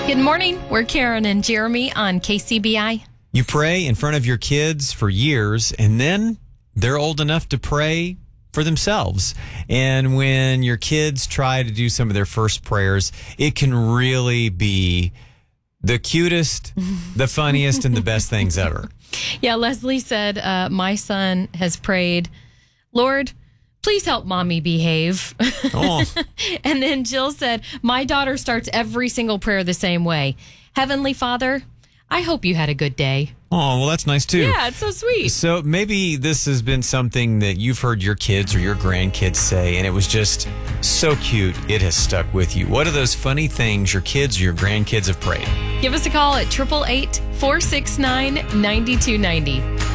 Good morning. We're Karen and Jeremy on KCBI. You pray in front of your kids for years, and then they're old enough to pray for themselves. And when your kids try to do some of their first prayers, it can really be the cutest, the funniest, and the best things ever. Yeah, Leslie said, my son has prayed, Lord, please help mommy behave. Oh. And then Jill said, my daughter starts every single prayer the same way. Heavenly Father, I hope you had a good day. Oh, well, that's nice, too. Yeah, it's so sweet. So maybe this has been something that you've heard your kids or your grandkids say, and it was just so cute, it has stuck with you. What are those funny things your kids or your grandkids have prayed? Give us a call at 888-469-9290.